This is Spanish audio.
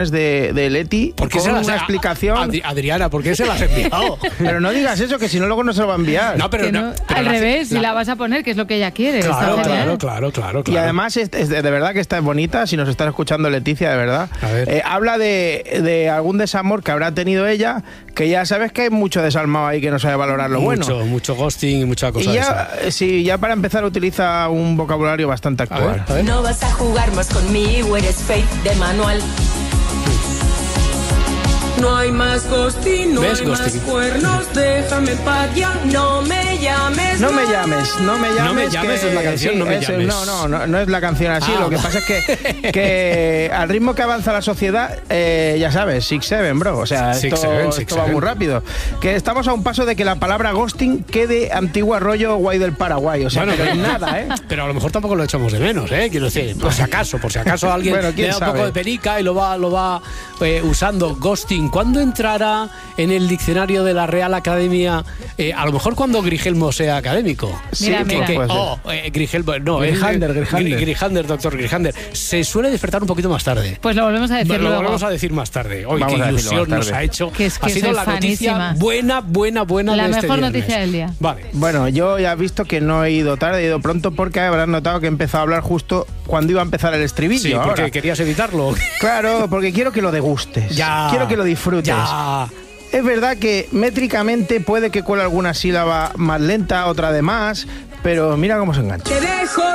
de Leti ¿Por qué con una explicación. Adriana, ¿por qué se las has enviado? Pero no digas eso, que si no luego no se lo va a enviar. No, pero al revés, si la vas a poner, que es lo que ella quiere. Claro. Y además, de verdad que esta es bonita, si nos estás escuchando, Leticia, de verdad. A ver. Habla de algún desamor que habrá tenido ella, que ya sabes que hay mucho desalmado ahí que no sabe valorar lo bueno. Mucho ghosting y mucha cosa y de esa. Sí, ya para empezar utiliza un vocabulario bastante actual. A ver. No vas a jugar más conmigo, eres fake de manual. No hay más ghosting, no hay más cuernos, déjame en paz ya. No me llames. No me llames. No me llames es la canción, no me llames. No es la canción así. Lo que pasa es que al ritmo que avanza la sociedad, ya sabes, 6-7, bro. O sea, esto va muy rápido. Que estamos a un paso de que la palabra ghosting quede antigua rollo guay del Paraguay. O sea, bueno, pero nada, ¿eh? Pero a lo mejor tampoco lo echamos de menos, ¿eh? Quiero decir, por si acaso alguien le da un poco de perica y lo va usando ghosting. ¿Cuándo entrará en el diccionario de la Real Academia? A lo mejor cuando Grigelmo sea académico. Mira. Grijander, doctor Grijander. Se suele despertar un poquito más tarde. Pues lo volvemos a decir luego. Lo volvemos a decir más tarde. Hoy qué ilusión nos ha hecho. Que ha sido la noticia buena la de este mejor viernes. noticia del día. Vale. Bueno, yo ya he visto que no he ido tarde, he ido pronto porque habrás notado que he empezado a hablar justo cuando iba a empezar el estribillo. Sí, porque ahora. querías evitarlo. Claro, porque quiero que lo degustes. Ya. Quiero que lo disfrutes. Ya. Es verdad que métricamente puede que cuele alguna sílaba más lenta, otra de más, pero mira cómo se engancha. Te dejo